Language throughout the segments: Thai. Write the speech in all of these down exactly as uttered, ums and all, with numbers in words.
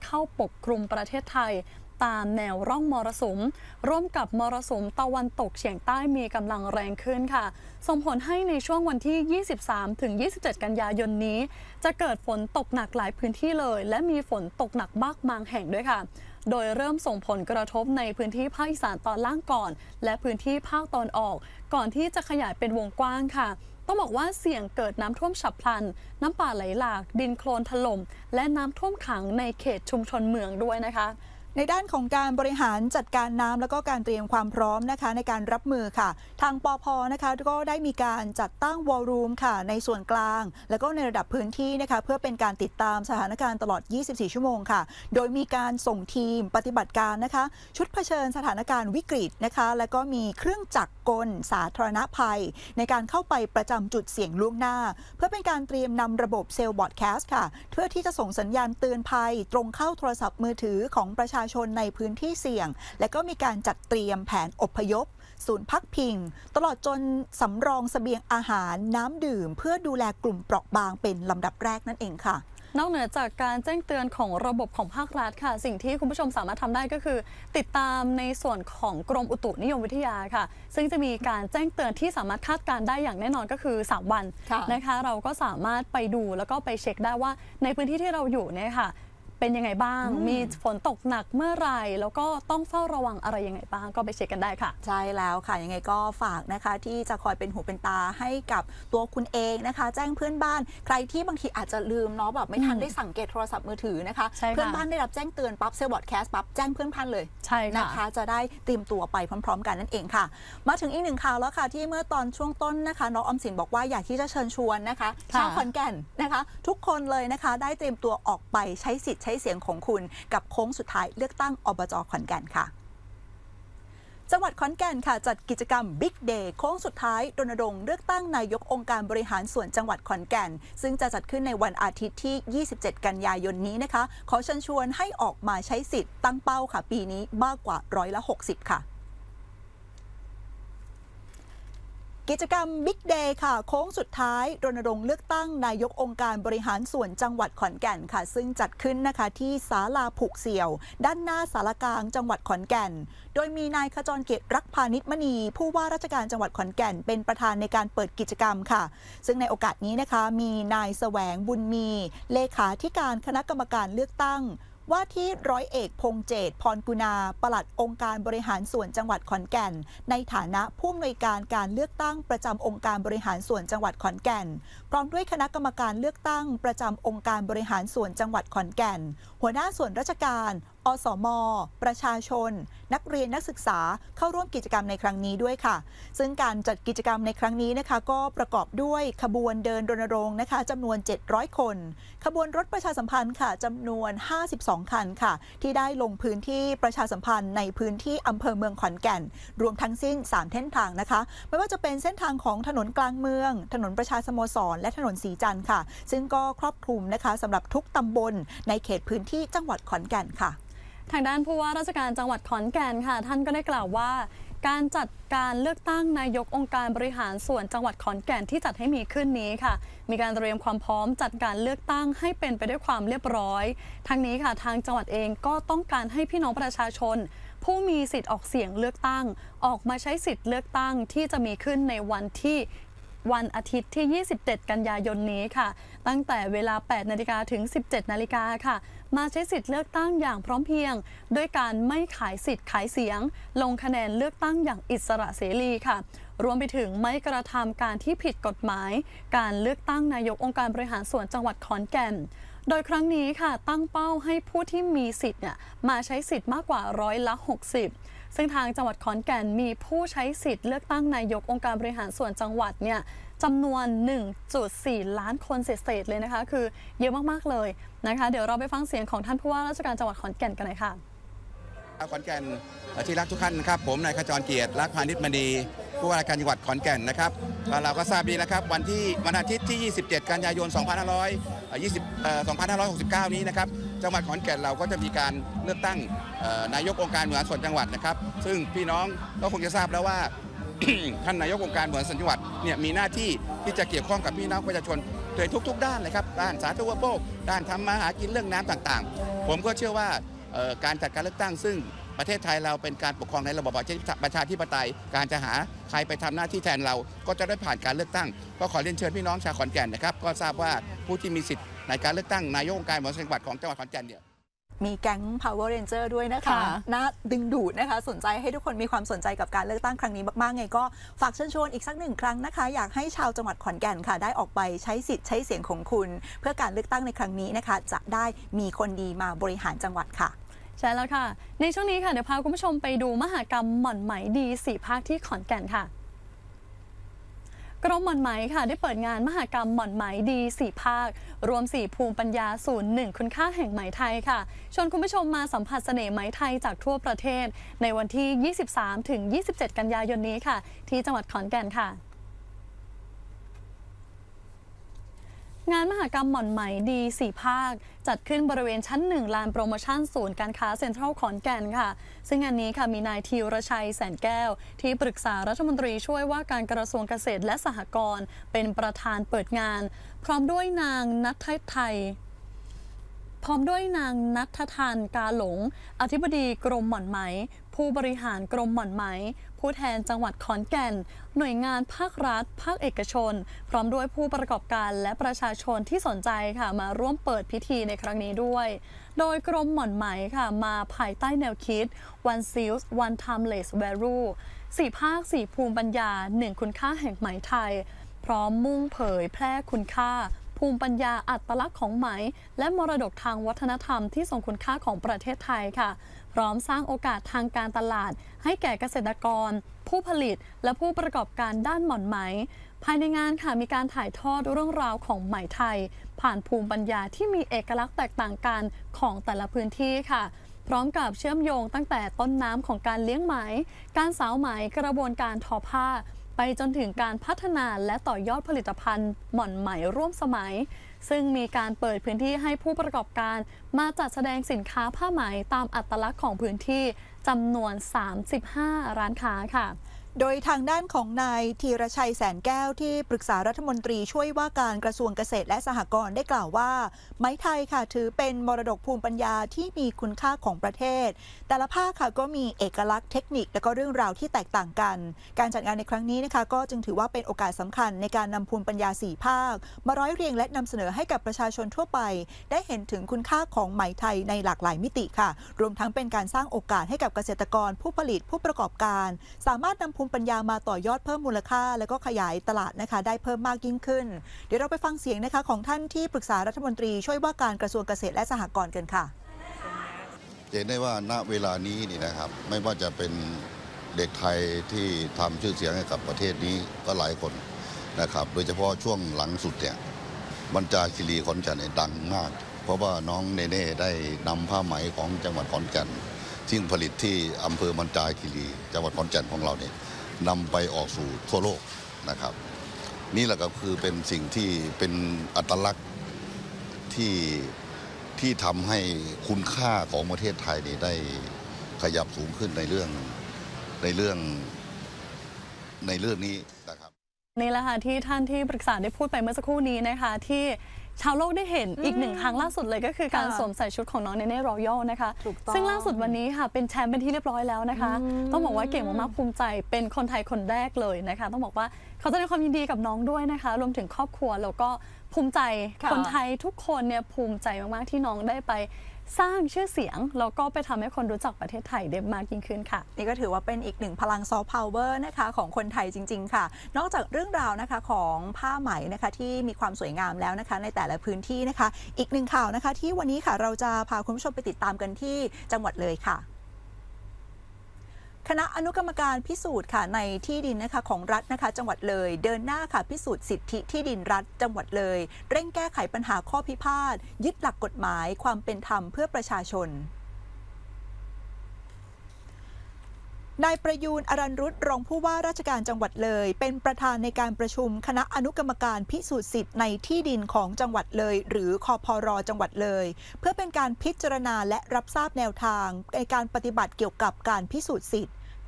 เข้าปกคลุมประเทศไทยตามแนวร่องมรสุมร่วมกับมรสุมตะวันตกเฉียงใต้มีกำลังแรงขึ้นค่ะส่งผลให้ในช่วงวันที่ ยี่สิบสามถึงยี่สิบเจ็ด กันยายนนี้จะเกิดฝนตกหนักหลายพื้นที่เลยและมีฝนตกหนักมากบางแห่งด้วยค่ะโดยเริ่มส่งผลกระทบในพื้นที่ภาคอีสานตอนล่างก่อนและพื้นที่ภาคตอนออกก่อนที่จะขยายเป็นวงกว้างค่ะต้องบอกว่าเสี่ยงเกิดน้ำท่วมฉับพลันน้ำป่าไหลหลากดินโคลนถล่มและน้ำท่วมขังในเขตชุมชนเมืองด้วยนะคะในด้านของการบริหารจัดการน้ำแล้วก็การเตรียมความพร้อมนะคะในการรับมือค่ะทางปภ.นะคะก็ได้มีการจัดตั้งวอลลุ่มค่ะในส่วนกลางแล้วก็ในระดับพื้นที่นะคะเพื่อเป็นการติดตามสถานการณ์ตลอดยี่สิบสี่ชั่วโมงค่ะโดยมีการส่งทีมปฏิบัติการนะคะชุดเผชิญสถานการณ์วิกฤตนะคะแล้วก็มีเครื่องจักรกลสาธารณภัยในการเข้าไปประจำจุดเสี่ยงล่วงหน้าเพื่อเป็นการเตรียมนำระบบเซลล์บอร์ดแคสต์ค่ะเพื่อที่จะส่งสัญญาณเตือนภัยตรงเข้าโทรศัพท์มือถือของประชาชนในพื้นที่เสี่ยงและก็มีการจัดเตรียมแผนอพยพศูนย์พักพิงตลอดจนสำรองเสบียงอาหารน้ำดื่มเพื่อดูแลกลุ่มเปราะบางเป็นลำดับแรกนั่นเองค่ะนอกเหนือจากการแจ้งเตือนของระบบของภาครัฐค่ะสิ่งที่คุณผู้ชมสามารถทำได้ก็คือติดตามในส่วนของกรมอุตุนิยมวิทยาค่ะซึ่งจะมีการแจ้งเตือนที่สามารถคาดการได้อย่างแน่นอนก็คือสามวันนะคะเราก็สามารถไปดูแล้วก็ไปเช็คได้ว่าในพื้นที่ที่เราอยู่เนี่ยค่ะเป็นยังไงบ้างมีฝนตกหนักเมื่อไหร่แล้วก็ต้องเฝ้าระวังอะไรยังไงบ้างก็ไปเช็คกันได้ค่ะใช่แล้วค่ะยังไงก็ฝากนะคะที่จะคอยเป็นหูเป็นตาให้กับตัวคุณเองนะคะแจ้งเพื่อนบ้านใครที่บางทีอาจจะลืมเนาะแบบไม่ทันได้สังเกตโทรศัพท์มือถือนะคะเพื่อนบ้านได้รับแจ้งเตือนปั๊บเซลล์บอร์ดแคสต์ปั๊บแจ้งเพื่อนบ้านเลยใช่นะคะจะได้เตรียมตัวไปพร้อมๆกันนั่นเองค่ะมาถึงอีกหนึ่งข่าวแล้วค่ะที่เมื่อตอนช่วงต้นนะคะน้องออมสินบอกว่าอยากที่จะเชิญชวนนะคะชาวขอนแก่นนะคะทุกคนเลยนะคะได้เตรียมตัวออกไปใช้สิทธิ์ใช้เสียงของคุณกับโค้งสุดท้ายเลือกตั้งอบจ.ขอนแก่นค่ะจังหวัดขอนแก่นค่ะจัดกิจกรรม Big Day โค้งสุดท้ายรณรงค์เลือกตั้งนายกองค์การบริหารส่วนจังหวัดขอนแก่นซึ่งจะจัดขึ้นในวันอาทิตย์ที่ยี่สิบเจ็ดกันยายนนี้นะคะขอเชิญชวนให้ออกมาใช้สิทธิ์ตั้งเป้าค่ะปีนี้มากกว่าร้อยละหกสิบค่ะกิจกรรม Big Day ค่ะโค้งสุดท้ายรณรงค์เลือกตั้งนายกองค์การบริหารส่วนจังหวัดขอนแก่นค่ะซึ่งจัดขึ้นนะคะที่ศาลาผูกเสี่ยวด้านหน้าศาลากลางจังหวัดขอนแก่นโดยมีนายขจรเกตรักพาณิชมณีผู้ว่าราชการจังหวัดขอนแก่นเป็นประธานในการเปิดกิจกรรมค่ะซึ่งในโอกาสนี้นะคะมีนายแสวงบุญมีเลขาธิการคณะกรรมการเลือกตั้งว่าที่ร้อยเอกพงษ์เจตพรกุณาปลัดองค์การบริหารส่วนจังหวัดขอนแก่นในฐานะผู้อำนวยการการเลือกตั้งประจำองค์การบริหารส่วนจังหวัดขอนแก่นพร้อมด้วยคณะกรรมการเลือกตั้งประจำองค์การบริหารส่วนจังหวัดขอนแก่นหัวหน้าส่วนราชการอสม.ประชาชนนักเรียนนักศึกษาเข้าร่วมกิจกรรมในครั้งนี้ด้วยค่ะซึ่งการจัดกิจกรรมในครั้งนี้นะคะก็ประกอบด้วยขบวนเดินรณรงค์นะคะจำนวนเจ็ดร้อยคนขบวนรถประชาสัมพันธ์ค่ะจำนวนห้าสิบสองคันค่ะที่ได้ลงพื้นที่ประชาสัมพันธ์ในพื้นที่อำเภอเมืองขอนแก่นรวมทั้งสิ้นสามเส้นทางนะคะไม่ว่าจะเป็นเส้นทางของถนนกลางเมืองถนนประชาสโมสรและถนนสีจันทร์ค่ะซึ่งก็ครอบคลุมนะคะสำหรับทุกตำบลในเขตพื้นที่จังหวัดขอนแก่นค่ะทางด้านผู้ว่าราชการจังหวัดขอนแก่นค่ะท่านก็ได้กล่าวว่าการจัดการเลือกตั้งนายกองค์การบริหารส่วนจังหวัดขอนแก่นที่จัดให้มีขึ้นนี้ค่ะมีการเตรียมความพร้อมจัดการเลือกตั้งให้เป็นไปด้วยความเรียบร้อยทั้งนี้ค่ะทางจังหวัดเองก็ต้องการให้พี่น้องประชาชนผู้มีสิทธิ์ออกเสียงเลือกตั้งออกมาใช้สิทธิ์เลือกตั้งที่จะมีขึ้นในวันที่วันอาทิตย์ที่ยี่สิบเจ็ดกันยายนนี้ค่ะตั้งแต่เวลาแปดนาฬิกาถึงสิบเจ็ดนาฬิกาค่ะมาใช้สิทธิ์เลือกตั้งอย่างพร้อมเพรียงด้วยการไม่ขายสิทธิ์ขายเสียงลงคะแนนเลือกตั้งอย่างอิสระเสรีค่ะรวมไปถึงไม่กระทำการที่ผิดกฎหมายการเลือกตั้งนายกองค์การบริหารส่วนจังหวัดขอนแก่นโดยครั้งนี้ค่ะตั้งเป้าให้ผู้ที่มีสิทธิ์เนี่ยมาใช้สิทธิ์มากกว่าร้อยละหกสิบซึ่งทางจังหวัดขอนแก่นมีผู้ใช้สิทธิ์เลือกตั้งนายกองค์การบริหารส่วนจังหวัดเนี่ยจำนวน หนึ่งจุดสี่ ล้านคนเศษๆเลยนะคะคือเยอะมากๆเลยนะคะเดี๋ยวเราไปฟังเสียงของท่านผู้ว่าราชการจังหวัดขอนแก่นกันหน่อยค่ะขอนแก่นที่รักทุกท่านนะครับผมนายขจรเกียรติรักพาณิชมณีผู้ว่าราชการจังหวัดขอนแก่นนะครับเราก็ทราบดีแล้วครับวันที่วันอาทิตย์ที่ยี่สิบเจ็ดกันยายนสองพันห้าร้อยยี่สิบเอ่อสองพันห้าร้อยหกสิบเก้านี้นะครับจังหวัดขอนแก่นเราก็จะมีการเลือกตั้งนายกองค์การบริหารส่วนจังหวัดนะครับซึ่งพี่น้องก็คงจะทราบแล้วว่า ท่านนายกองค์การบริหารส่วนจังหวัดเนี่ยมีหน้าที่ที่จะเกี่ยวข้องกับพี่น้องประชาชนโดยทุกๆด้านเลยครับด้านสาธารณูปโภคด้านทำมาหากินเรื่องน้ำต่างๆผมก็เชื่อว่าการจัดการเลือกตั้งซึ่งประเทศไทยเราเป็นการปกครองในระบอบประชาธิปไตยการจะหาใครไปทำหน้าที่แทนเราก็จะได้ผ่านการเลือกตั้งก็ขอเรียนเชิญพี่น้องชาวขอนแก่นนะครับก็ทราบว่าผู้ที่มีสิทธิ์ในการเลือกตั้งนายกองค์การบริหารส่วนจังหวัดของจังหวัดขอนแก่นเนี่ยมีแก๊ง Power Ranger ด้วยนะคะน่าดึงดูดนะคะสนใจให้ทุกคนมีความสนใจกับการเลือกตั้งครั้งนี้มากๆไงก็ฝากเชิญชวนอีกสักหนึ่งครั้งนะคะอยากให้ชาวจังหวัดขอนแก่นค่ะได้ออกไปใช้สิทธิ์ใช้เสียงของคุณเพื่อการเลือกตั้งในครั้งนี้นะคะจะได้มีคนดีมาบริหารจังหวัดค่ะใช่แล้วค่ะในช่วงนี้ค่ะเดี๋ยวพาคุณผู้ชมไปดูมหกรรมหม่อนไหมดีสี่ภาคที่ขอนแก่นค่ะกรมหม่อนไหมค่ะได้เปิดงานมหกรรมหม่อนไหมดีสี่ภาครวมสี่ภูมิปัญญาศูนย์หนึ่งคุณค่าแห่งไหมไทยค่ะชวนคุณผู้ชมมาสัมผัสเสน่ห์ไหมไทยจากทั่วประเทศในวันที่ ยี่สิบสามถึงยี่สิบเจ็ด กันยายนนี้ค่ะที่จังหวัดขอนแก่นค่ะงานมหกรรมหม่อนไหมดีสี่ภาคจัดขึ้นบริเวณชั้นหนึ่งลานโปรโมชั่นศูนย์การค้าเซ็นทรัลขอนแก่นค่ะซึ่งงานนี้ค่ะมีนายธีรชัยแสนแก้วที่ปรึกษารัฐมนตรีช่วยว่าการกระทรวงเกษตรและสหกรณ์เป็นประธานเปิดงานพร้อมด้วยนางณัฐไทยพร้อมด้วยนางณัฐทานกาหลงอธิบดีกรมหม่อนไหมผู้บริหารกรมหม่อนไหมผู้แทนจังหวัดขอนแก่นหน่วยงานภาครัฐภาคเอกชนพร้อมด้วยผู้ประกอบการและประชาชนที่สนใจค่ะมาร่วมเปิดพิธีในครั้งนี้ด้วยโดยกรมหม่อนไหมค่ะมาภายใต้แนวคิด One Seals One Timeless Value สี่ภาคสี่ภูมิปัญญาหนึ่งคุณค่าแห่งไหมไทยพร้อมมุ่งเผยแพร่คุณค่าภูมิปัญญาอัตลักษณ์ของไหมและมรดกทางวัฒนธรรมที่ทรงคุณค่าของประเทศไทยค่ะพร้อมสร้างโอกาสทางการตลาดให้แก่เกษตรกรผู้ผลิตและผู้ประกอบการด้านหม่อนไหมภายในงานค่ะมีการถ่ายทอดเรื่องราวของไหมไทยผ่านภูมิปัญญาที่มีเอกลักษณ์แตกต่างกันของแต่ละพื้นที่ค่ะพร้อมกับเชื่อมโยงตั้งแต่ต้นน้ำของการเลี้ยงไหมการสาวไหมกระบวนการทอผ้าไปจนถึงการพัฒนาและต่อยอดผลิตภัณฑ์หม่อนไหมร่วมสมัยซึ่งมีการเปิดพื้นที่ให้ผู้ประกอบการมาจัดแสดงสินค้าผ้าไหมตามอัตลักษณ์ของพื้นที่จำนวนสามสิบห้าร้านค้าค่ะโดยทางด้านของนายธีรชัยแสนแก้วที่ปรึกษารัฐมนตรีช่วยว่าการกระทรวงเกษตรและสหกรณ์ได้กล่าวว่าไหมไทยค่ะถือเป็นมรดกภูมิปัญญาที่มีคุณค่าของประเทศแต่ละภาคค่ะก็มีเอกลักษณ์เทคนิคและก็เรื่องราวที่แตกต่างกันการจัดงานในครั้งนี้นะคะก็จึงถือว่าเป็นโอกาสสำคัญในการนำภูมิปัญญาสี่ภาคมาร้อยเรียงและนำเสนอให้กับประชาชนทั่วไปได้เห็นถึงคุณค่าของไหมไทยในหลากหลายมิติค่ะรวมทั้งเป็นการสร้างโอกาสให้กับเกษตรกรผู้ผลิตผู้ประกอบการสามารถนำภูมิปัญญามาต่อยอดเพิ่มมูลค่าและก็ขยายตลาดนะคะได้เพิ่มมากยิ่งขึ้นเดี๋ยวเราไปฟังเสียงนะคะของท่านที่ปรึกษารัฐมนตรีช่วยว่าการกระทรวงเกษตรและสหกรณ์กันค่ะเห็นได้ว่าณเวลานี้นี่นะครับไม่ว่าจะเป็นเด็กไทยที่ทำชื่อเสียงให้กับประเทศนี้ก็หลายคนนะครับโดยเฉพาะช่วงหลังสุดเนี่ยบรรจาคีรีขอนแก่นเนี่ยดังมากเพราะว่าน้องเนเน่ได้นำผ้าไหมของจังหวัดขอนแก่นซึ่งผลิตที่อำเภอบรรจาคีรีจังหวัดขอนแก่นของเราเนี่ยนำไปออกสู่ทั่วโลกนะครับนี่แหละก็คือเป็นสิ่งที่เป็นอัตลักษณ์ที่ที่ทำให้คุณค่าของประเทศไทยนี่ได้ขยับสูงขึ้นในเรื่องในเรื่องในเรื่องนี้นะครับนี่แหละค่ะที่ท่านที่ปรึกษาได้พูดไปเมื่อสักครู่นี้นะคะที่ชาวโลกได้เห็นอีกหนึ่งครั้งล่าสุดเลยก็คือการสวมใส่ชุดของน้องเนเน่รอยัลนะคะซึ่งล่าสุดวันนี้ค่ะเป็นแชมป์เป็นที่เรียบร้อยแล้วนะคะต้องบอกว่าเก่งมากๆภูมิใจเป็นคนไทยคนแรกเลยนะคะต้องบอกว่าเขาแสดงความยินดีกับน้องด้วยนะคะรวมถึงครอบครัวแล้วก็ภูมิใจคนไทยทุกคนเนี่ยภูมิใจมากๆที่น้องได้ไปสร้างชื่อเสียงแล้วก็ไปทำให้คนรู้จักประเทศไทยได้มากยิ่งขึ้นค่ะนี่ก็ถือว่าเป็นอีกหนึ่งพลังซอฟต์พาวเวอร์นะคะของคนไทยจริงๆค่ะนอกจากเรื่องราวนะคะของผ้าไหมนะคะที่มีความสวยงามแล้วนะคะในแต่ละพื้นที่นะคะอีกหนึ่งข่าวนะคะที่วันนี้ค่ะเราจะพาคุณผู้ชมไปติดตามกันที่จังหวัดเลยค่ะคณะอนุกรรมการพิสูจน์ค่ะในที่ดินนะคะของรัฐนะคะจังหวัดเลยเดินหน้าค่ะพิสูจน์สิทธิที่ดินรัฐจังหวัดเลยเร่งแก้ไขปัญหาข้อพิพาทยึดหลักกฎหมายความเป็นธรรมเพื่อประชาชนนายประยูนอรัญรุตรองผู้ว่าราชการจังหวัดเลยเป็นประธานในการประชุมคณะอนุกรรมการพิสูจน์สิทธิ์ในที่ดินของจังหวัดเลยหรือคพร.จังหวัดเลยเพื่อเป็นการพิจารณาและรับทราบแนวทางในการปฏิบัติเกี่ยวกับการพิสูจน์สิทธิ์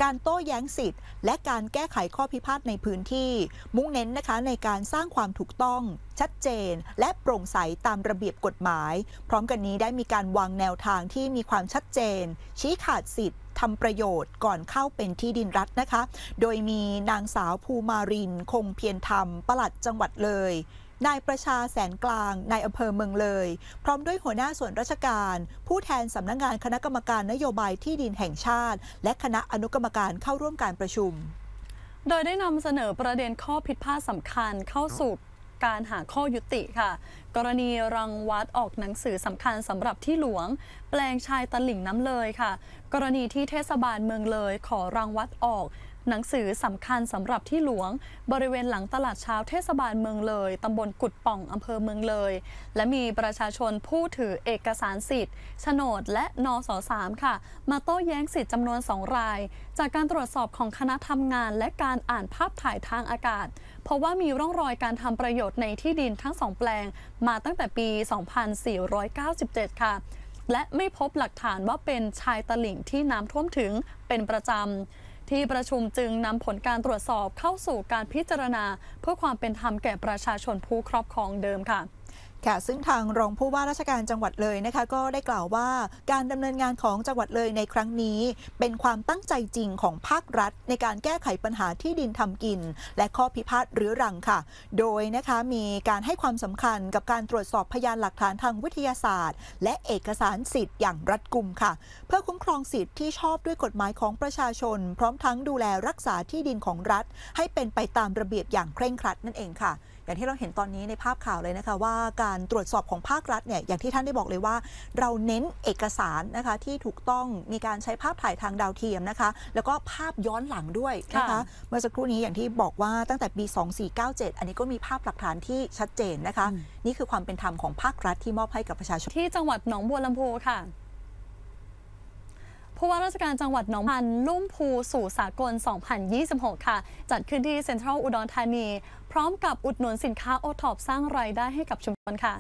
การโต้แย้งสิทธิ์และการแก้ไขข้อพิพาทในพื้นที่มุ่งเน้นนะคะในการสร้างความถูกต้องชัดเจนและโปร่งใสตามระเบียบกฎหมายพร้อมกันนี้ได้มีการวางแนวทางที่มีความชัดเจนชี้ขาดสิทธิ์ทำประโยชน์ก่อนเข้าเป็นที่ดินรัฐนะคะโดยมีนางสาวภูมารินคงเพียรธรรมปลัดจังหวัดเลยนายประชาแสนกลางนายอำเภอเมืองเลยพร้อมด้วยหัวหน้าส่วนราชการผู้แทนสำนักงานคณะกรรมการนโยบายที่ดินแห่งชาติและคณะอนุกรรมการเข้าร่วมการประชุมโดยได้นำเสนอประเด็นข้อผิดพลาดสำคัญเข้าสู่การหาข้อยุติค่ะกรณีรังวัดออกหนังสือสำคัญสำหรับที่หลวงแปลงชายตลิ่งน้ำเลยค่ะกรณีที่เทศบาลเมืองเลยขอรังวัดออกหนังสือสำคัญสำหรับที่หลวงบริเวณหลังตลาดเช้าเทศบาลเมืองเลยตำบลกุดป่องอำเภอเมืองเลยและมีประชาชนผู้ถือเอกสารสิทธิ์โฉนดและนสสามค่ะมาโต้แย้งสิทธิ์จำนวนสองรายจากการตรวจสอบของคณะทำงานและการอ่านภาพถ่ายทางอากาศเพราะว่ามีร่องรอยการทำประโยชน์ในที่ดินทั้งสองแปลงมาตั้งแต่ปี สองพันสี่ร้อยเก้าสิบเจ็ด ค่ะและไม่พบหลักฐานว่าเป็นชายตลิ่งที่น้ำท่วมถึงเป็นประจำที่ประชุมจึงนำผลการตรวจสอบเข้าสู่การพิจารณาเพื่อความเป็นธรรมแก่ประชาชนผู้ครอบครองเดิมค่ะค่ะซึ่งทางรองผู้ว่าราชการจังหวัดเลยนะคะก็ได้กล่าวว่าการดำเนินงานของจังหวัดเลยในครั้งนี้เป็นความตั้งใจจริงของภาครัฐในการแก้ไขปัญหาที่ดินทำกินและข้อพิพาทเรื้อรังค่ะโดยนะคะมีการให้ความสำคัญกับการตรวจสอบพยานหลักฐานทางวิทยาศาสตร์และเอกสารสิทธิ์อย่างรัดกุมค่ะเพื่อคุ้มครองสิทธิ์ที่ชอบด้วยกฎหมายของประชาชนพร้อมทั้งดูแลรักษาที่ดินของรัฐให้เป็นไปตามระเบียบอย่างเคร่งครัดนั่นเองค่ะอย่างที่เราเห็นตอนนี้ในภาพข่าวเลยนะคะว่าการตรวจสอบของภาครัฐเนี่ยอย่างที่ท่านได้บอกเลยว่าเราเน้นเอกสารนะคะที่ถูกต้องมีการใช้ภาพถ่ายทางดาวเทียมนะคะแล้วก็ภาพย้อนหลังด้วยนะคะเมื่อสักครู่นี้อย่างที่บอกว่าตั้งแต่ปี สองพันสี่ร้อยเก้าสิบเจ็ด อันนี้ก็มีภาพหลักฐานที่ชัดเจนนะคะนี่คือความเป็นธรรมของภาครัฐที่มอบให้กับประชาชนที่จังหวัดหนองบัวลำพูค่ะผู้ว่าราชการจังหวัดหนองบัวลำพูลุ่มพูสู่สากล สองพันยี่สิบหก ค่ะจัดขึ้นที่เซ็นทรัลอุดรธานีพร้อมกับอุดหนุนสินค้าโอท็อปสร้างรายได้ให้กับชุมชนค่ะ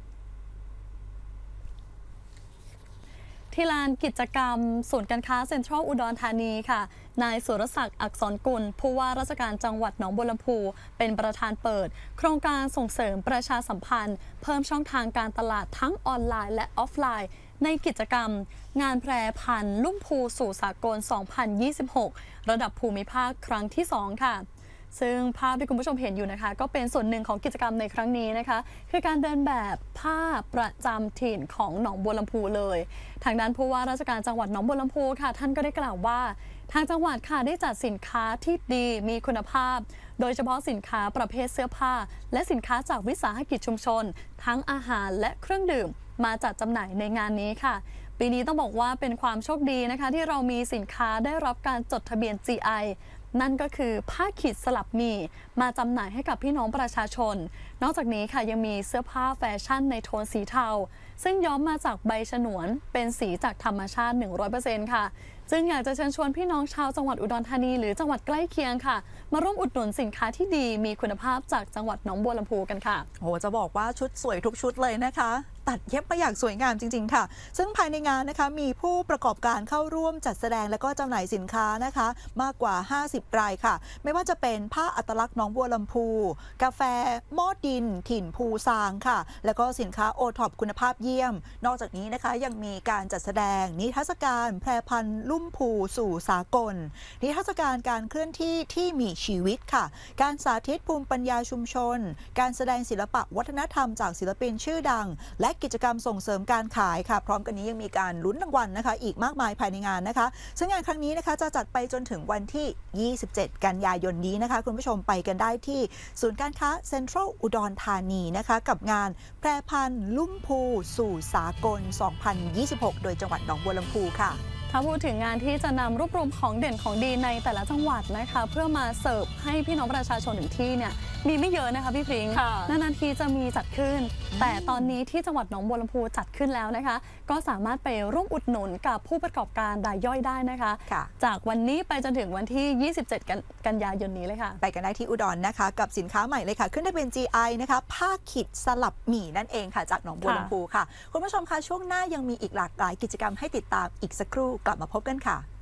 ที่ลานกิจกรรมศูนย์การค้าเซ็นทรัลอุดรธานีค่ะนายสุรศักดิ์อักษรกุลผู้ว่าราชการจังหวัดหนองบัวลำพูเป็นประธานเปิดโครงการส่งเสริมประชาสัมพันธ์เพิ่มช่องทางการตลาดทั้งออนไลน์และออฟไลน์ในกิจกรรมงานแพรพันธุ์ลุ่มพูสู่สากล สองพันยี่สิบหก ระดับภูมิภาคครั้งที่สองค่ะซึ่งภาพที่คุณผู้ชมเห็นอยู่นะคะก็เป็นส่วนหนึ่งของกิจกรรมในครั้งนี้นะคะคือการเดินแบบผ้าประจำถิ่นของหนองบัวลำพูเลยทางด้านผู้ว่าราชการจังหวัดหนองบัวลำพูค่ะท่านก็ได้กล่าวว่าทางจังหวัดค่ะได้จัดสินค้าที่ดีมีคุณภาพโดยเฉพาะสินค้าประเภทเสื้อผ้าและสินค้าจากวิสาหกิจชุมชนทั้งอาหารและเครื่องดื่มมาจัดจำหน่ายในงานนี้ค่ะปีนี้ต้องบอกว่าเป็นความโชคดีนะคะที่เรามีสินค้าได้รับการจดทะเบียน จี ไอ นั่นก็คือผ้าขีดสลับหมี่มาจำหน่ายให้กับพี่น้องประชาชนนอกจากนี้ค่ะยังมีเสื้อผ้าแฟชั่นในโทนสีเทาซึ่งย้อมมาจากใบฉนวนเป็นสีจากธรรมชาติ หนึ่งร้อยเปอร์เซ็นต์ ค่ะจึงอยากจะเชิญชวนพี่น้องชาวจังหวัดอุดรธานีหรือจังหวัดใกล้เคียงค่ะมาร่วมอุดหนุนสินค้าที่ดีมีคุณภาพจากจังหวัดหนองบัวลำพูกันค่ะโอ้จะบอกว่าชุดสวยทุกชุดเลยนะคะตัดเย็บมาอย่างสวยงามจริงๆค่ะซึ่งภายในงานนะคะมีผู้ประกอบการเข้าร่วมจัดแสดงและก็จำหน่ายสินค้านะคะมากกว่าห้าสิบรายค่ะไม่ว่าจะเป็นผ้าอัตลักษณ์หนองบัวลำพูกาแฟหม้อดินถิ่นภูซางค่ะแล้วก็สินค้าโอท็อปคุณภาพเยี่ยมนอกจากนี้นะคะยังมีการจัดแสดงนิทรรศการแพรพันธุ์ลุ่มพูสู่สากลนิทรรศการการเคลื่อนที่ที่มีชีวิตค่ะการสาธิตภูมิปัญญาชุมชนการแสดงศิลปะวัฒนธรรมจากศิลปินชื่อดังและกิจกรรมส่งเสริมการขายค่ะพร้อมกันนี้ยังมีการลุ้นรางวัลนะคะอีกมากมายภายในงานนะคะซึ่งงานครั้งนี้นะคะจะจัดไปจนถึงวันที่ยี่สิบเจ็ดกันยายนนี้นะคะคุณผู้ชมไปกันได้ที่ศูนย์การค้าเซ็นทรัลอุดรธานีนะคะกับงานแพรพันธุ์ลุ่มพูสู่สากล สองพันยี่สิบหก โดยจังหวัดหนองบัวลำพูค่ะถ้าพูดถึงงานที่จะนำรวบรวมของเด่นของดีในแต่ละจังหวัดนะคะเพื่อมาเสิร์ฟให้พี่น้องประชาชนถึงที่เนี่ยมีไม่เยอะนะคะพี่พริ้งนานๆทีจะมีจัดขึ้นแต่ตอนนี้ที่จังหวัดหนองบัวลำพูจัดขึ้นแล้วนะคะก็สามารถไปร่วมอุดหนุนกับผู้ประกอบการรายย่อยได้นะคะจากวันนี้ไปจนถึงวันที่ยี่สิบเจ็ดกันยายนนี้เลยค่ะไปกันได้ที่อุดร น, นะคะกับสินค้าใหม่เลยค่ะขึ้นได้เป็น จี ไอ นะคะผ้าขิดสลับหมี่นั่นเองค่ะจากหนองบัวลำพูค่ะคุณผู้ชมคะช่วงหน้ายังมีอีกหลากหลายกิจกรรมให้ติดตามอีกสักครู่กลับมาพบกันค่ะ